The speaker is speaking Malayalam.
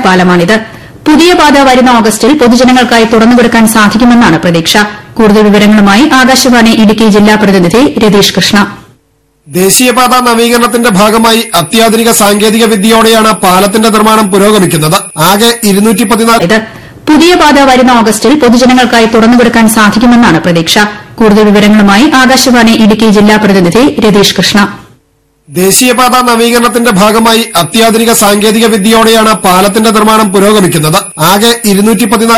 പാലമാണിത്. പുതിയ പാത വരുന്ന ഓഗസ്റ്റിൽ പൊതുജനങ്ങൾക്കായി തുറന്നുകൊടുക്കാൻ സാധിക്കുമെന്നാണ് പ്രതീക്ഷ. കൂടുതൽ വിവരങ്ങളുമായി ആകാശവാണി ഇടുക്കി ജില്ലാ പ്രതിനിധി രതീഷ് കൃഷ്ണ. ദേശീയപാത നവീകരണത്തിന്റെ ഭാഗമായി അത്യാധുനിക സാങ്കേതിക വിദ്യയോടെയാണ് പാലത്തിന്റെ നിർമ്മാണം പുരോഗമിക്കുന്നത്. ആകെ 214 പുതിയ പാത വരുന്ന ഓഗസ്റ്റിൽ പൊതുജനങ്ങൾക്കായി തുറന്നുകൊടുക്കാൻ സാധിക്കുമെന്നാണ് പ്രതീക്ഷ. കൂടുതൽ വിവരങ്ങളുമായി ആകാശവാണി ഇടുക്കി ജില്ലാ പ്രതിനിധി രതീഷ് കൃഷ്ണ. ദേശീയപാത നവീകരണത്തിന്റെ ഭാഗമായി അത്യാധുനിക സാങ്കേതിക വിദ്യയോടെയാണ് പാലത്തിന്റെ നിർമ്മാണം പുരോഗമിക്കുന്നത്. ആകെ 214